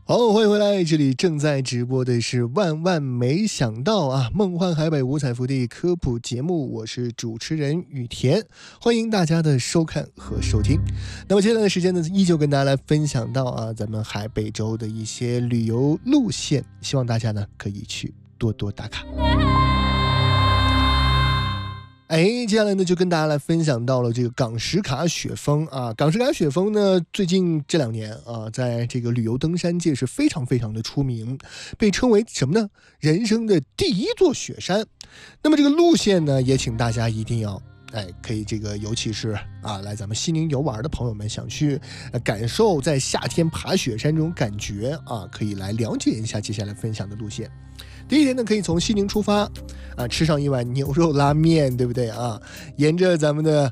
好，欢迎回来，这里正在直播的是万万没想到啊，梦幻海北五彩福地科普节目，我是主持人雨田，欢迎大家的收看和收听。那么接下来的时间呢，依旧跟大家来分享到啊，咱们海北州的一些旅游路线，希望大家呢可以去多多打卡。接下来呢就跟大家来分享到了这个港石卡雪峰啊。港石卡雪峰呢，最近这2年啊，在这个旅游登山界是非常非常的出名，被称为什么呢？人生的第一座雪山。那么这个路线呢，也请大家一定要可以这个，尤其是啊来咱们西宁游玩的朋友们，想去感受在夏天爬雪山这种感觉啊，可以来了解一下接下来分享的路线。第一天呢，可以从西宁出发啊，吃上一碗牛肉拉面，对不对啊？沿着咱们的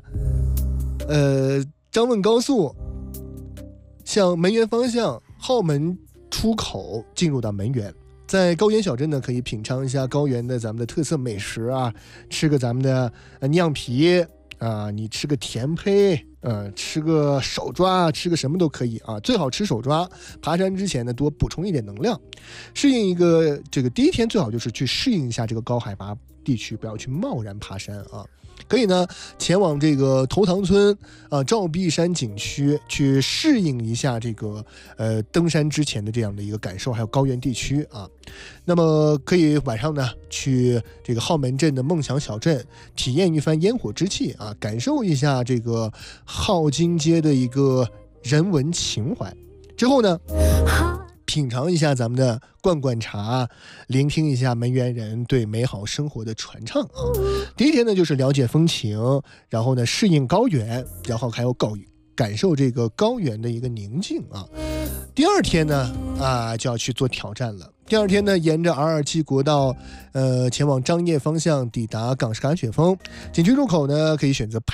张汶高速向门源方向浩门出口进入到门源。在高原小镇呢，可以品尝一下高原的咱们的特色美食啊，吃个咱们的酿皮啊，你吃个甜胚，吃个手抓，吃个什么都可以啊，最好吃手抓。爬山之前呢，多补充一点能量，适应一个这个第一天最好就是去适应一下这个高海拔地区，不要去贸然爬山啊。可以呢前往这个头塘村照壁山景区去适应一下这个登山之前的这样的一个感受，还有高原地区啊。那么可以晚上呢去这个浩门镇的梦想小镇体验一番烟火之气啊，感受一下这个浩金街的一个人文情怀。之后呢品尝一下咱们的罐罐茶，聆听一下门源人对美好生活的传唱啊。第一天呢就是了解风情，然后呢适应高原，然后还有感受这个高原的一个宁静啊。第二天呢就要去做挑战了。第二天呢，沿着R27国道前往张掖方向抵达港石卡雪峰景区入口呢，可以选择